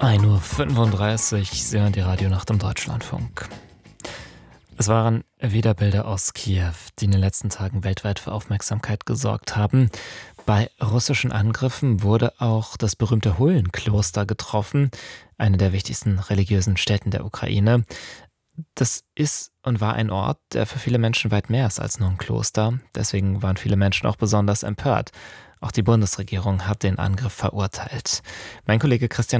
1:35 Uhr, Sie hören die Radionacht im Deutschlandfunk. Es waren wieder Bilder aus Kiew, die in den letzten Tagen weltweit für Aufmerksamkeit gesorgt haben. Bei russischen Angriffen wurde auch das berühmte Hullen-Kloster getroffen, eine der wichtigsten religiösen Stätten der Ukraine. Das ist und war ein Ort, der für viele Menschen weit mehr ist als nur ein Kloster. Deswegen waren viele Menschen auch besonders empört. Auch die Bundesregierung hat den Angriff verurteilt. Mein Kollege Christian